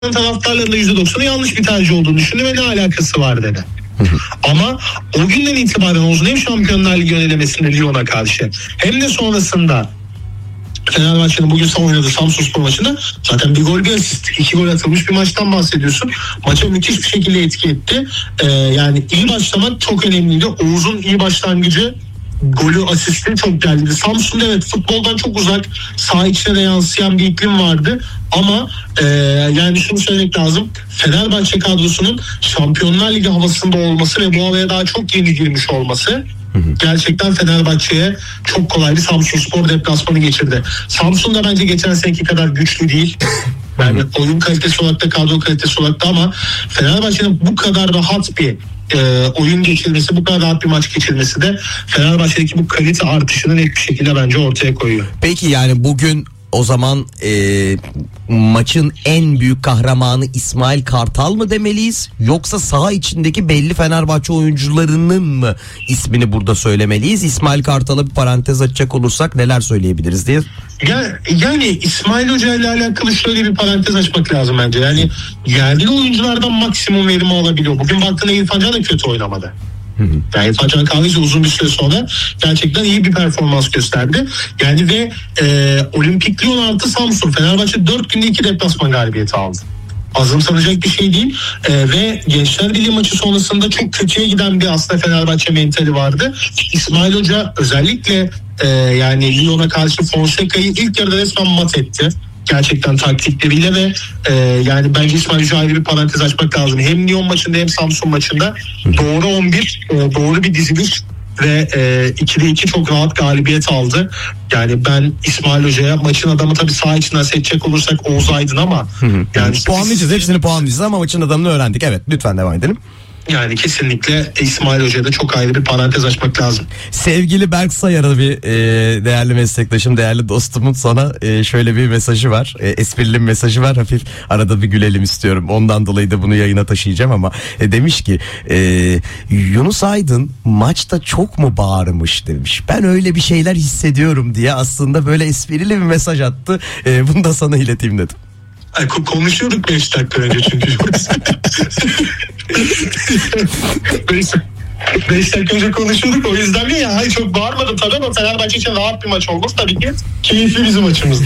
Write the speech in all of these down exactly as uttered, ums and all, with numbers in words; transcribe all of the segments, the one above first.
taraftarların da yüzde doksanı yanlış bir tercih olduğunu düşündü ve ne alakası var dedi. Ama o günden itibaren Oğuz'un hem Şampiyonlar Ligi yönelemesinde Lyon'a karşı hem de sonrasında Fenerbahçe'nin bugün son oynadığı Samsunspor maçında zaten bir gol bir asist, iki gol atılmış bir maçtan bahsediyorsun. Maça müthiş bir şekilde etki etti. Ee, yani iyi başlamak çok önemliydi. Oğuz'un iyi başlangıcı, golü, asisti çok geldi. Samsun'da evet futboldan çok uzak, saha içine de yansıyan bir iklim vardı. Ama e, yani şunu söylemek lazım. Fenerbahçe kadrosunun Şampiyonlar Ligi havasında olması ve bu havaya daha çok yeni girmiş olması gerçekten Fenerbahçe'ye çok kolay bir Samsunspor deplasmanı geçirdi. Samsun da bence geçen seneki kadar güçlü değil. Yani oyun kalitesi olarak da kadro kalitesi olarak da, ama Fenerbahçe'nin bu kadar rahat bir e, oyun geçirmesi, bu kadar rahat bir maç geçirmesi de Fenerbahçe'deki bu kalite artışını net bir şekilde bence ortaya koyuyor. Peki yani bugün o zaman e, maçın en büyük kahramanı İsmail Kartal mı demeliyiz, yoksa saha içindeki belli Fenerbahçe oyuncularının mı ismini burada söylemeliyiz? İsmail Kartal'a bir parantez açacak olursak neler söyleyebiliriz diye. Ya, yani İsmail Hoca ile alakalı şöyle bir parantez açmak lazım bence. Yani yerli oyunculardan maksimum verimi alabiliyor. Bugün baktığında İrfan Can da kötü oynamadı. Yani İrfan Can Kahveci uzun bir süre sonra gerçekten iyi bir performans gösterdi. Yani ve e, Olimpik Lyon artı Samsun, Fenerbahçe dört günde iki deplasman galibiyeti aldı. Azımsanacak bir şey değil. E, ve Gençler Birliği maçı sonrasında çok kötüye giden bir aslında Fenerbahçe mentali vardı. İsmail Hoca özellikle e, yani Lyon'a karşı Fonseca'yı ilk yarıda resmen mat etti. Gerçekten taktikleriyle ve e, yani bence İsmail Hoca'ya ayrı bir parantez açmak lazım. Hem Lyon maçında hem Samsun maçında doğru on bir, e, doğru bir diziliş ve e, ikide iki çok rahat galibiyet aldı. Yani ben İsmail Hoca'ya, maçın adamı tabii saha içinden seçecek olursak Oğuz Aydın, ama yani puanlayacağız, hepsini puanlayacağız ama maçın adamını öğrendik. Evet, lütfen devam edelim. Yani kesinlikle İsmail Hoca'ya da çok ayrı bir parantez açmak lazım. Sevgili Berk Sayar'a bir e, değerli meslektaşım, değerli dostumun sana e, şöyle bir mesajı var. E, esprili bir mesajı var. Hafif arada bir gülelim istiyorum. Ondan dolayı da bunu yayına taşıyacağım ama e, demiş ki e, Yunus Aydın maçta çok mu bağırmış demiş. Ben öyle bir şeyler hissediyorum diye aslında böyle esprili bir mesaj attı. E, bunu da sana ileteyim dedim. Ay, konuşuyorduk beş dakika önce çünkü. beş dakika önce konuşuyorduk, o yüzden mi ya? Hayır, çok bağırmadım tabii ama Fenerbahçe için rahat bir maç olması tabii ki keyifli bizim maçımızda.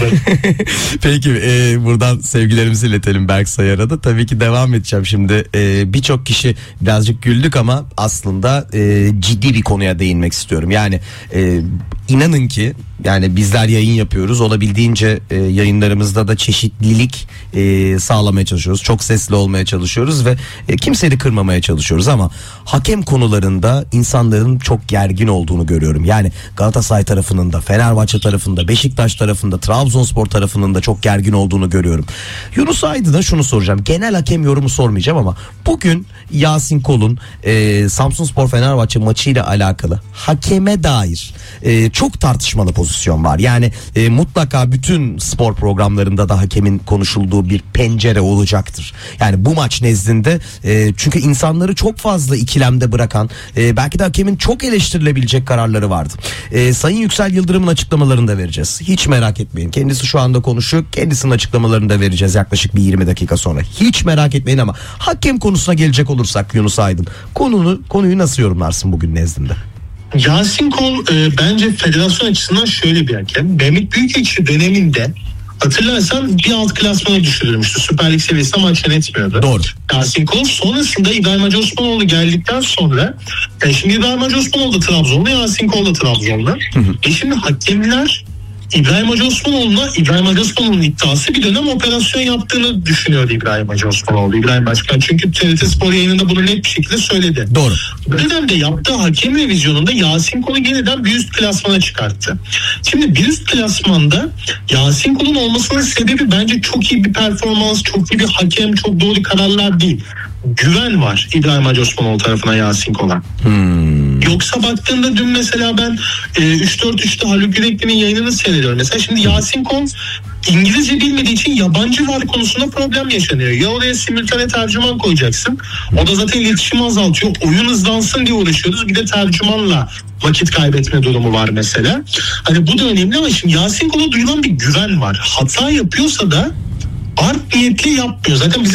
Peki e, buradan sevgilerimizi iletelim Berk Sayar'a da. Tabii ki devam edeceğim şimdi. E, birçok kişi birazcık güldük ama aslında e, ciddi bir konuya değinmek istiyorum. Yani e, inanın ki yani bizler yayın yapıyoruz. Olabildiğince e, yayınlarımızda da çeşitlilik e, sağlamaya çalışıyoruz. Çok sesli olmaya çalışıyoruz ve e, kimseyi de kırmamaya çalışıyoruz ama hakem konularında insanların çok gergin olduğunu görüyorum. Yani Galatasaray tarafının da, Fenerbahçe tarafında, Beşiktaş tarafında, Trabzonspor tarafının da çok gergin olduğunu görüyorum. Yunus Aydın'a şunu soracağım. Genel hakem yorumu sormayacağım ama bugün Yasin Kol'un e, Samsunspor Fenerbahçe maçıyla alakalı hakeme dair e, çok tartışmalı pozisyon var. Yani e, mutlaka bütün spor programlarında da hakemin konuşulduğu bir pencere olacaktır. Yani bu maç nezdinde e, çünkü insanları çok fazla ikilemde bırakan, e, belki de hakemin çok eleştirilebilecek kararları vardı. E, Sayın Yüksel Yıldırım'ın açıklamalarını da vereceğiz. Hiç merak etmeyin. Kendisi şu anda konuşuyor. Kendisinin açıklamalarını da vereceğiz yaklaşık bir yirmi dakika sonra. Hiç merak etmeyin ama hakem konusuna gelecek olursak Yunus Aydın, konunu konuyu nasıl yorumlarsın bugün nezdinde? Yasin Kol e, bence federasyon açısından şöyle bir hakem. Mehmet Büyükekşi döneminde hatırlarsan bir alt klasmana düşürülmüştü. Süper Lig seviyesinde maç yönetmiyordu. Doğru. Yasin Kol sonrasında İbrahim Hacı Osmanoğlu geldikten sonra e, şimdi İbrahim Hacı Osmanoğlu da Trabzonlu, Yasin Kol da Trabzonlu. Hı hı. E şimdi hakemler İbrahim Hacı Osmanoğlu'na, İbrahim Hacı Osmanoğlu'nun iddiası bir dönem operasyon yaptığını düşünüyordu İbrahim Hacı Osmanoğlu, İbrahim Başkan. Çünkü T R T Spor yayınında bunu net bir şekilde söyledi. Doğru. Bu dönemde yaptığı hakem revizyonunda Yasin Kol'u yeniden bir üst klasmana çıkarttı. Şimdi bir üst klasmanda Yasin Kol'un olmasının sebebi bence çok iyi bir performans, çok iyi bir hakem, çok doğru kararlar değil. Güven var İbrahim Hacı Osmanoğlu tarafına Yasin Kol'a. Hmm. Yoksa baktığında dün mesela ben e, üç dört üçte Haluk Yürekli'nin yayınını seyrediyorum. Mesela şimdi Yasin Kol İngilizce bilmediği için yabancı var konusunda problem yaşanıyor. Ya oraya simultane tercüman koyacaksın. O da zaten iletişimi azaltıyor. Oyun hızlansın diye uğraşıyoruz. Bir de tercümanla vakit kaybetme durumu var mesela. Hani bu da önemli ama şimdi Yasin Kol'a duyulan bir güven var. Hata yapıyorsa da art niyetli yapmıyor. Zaten bize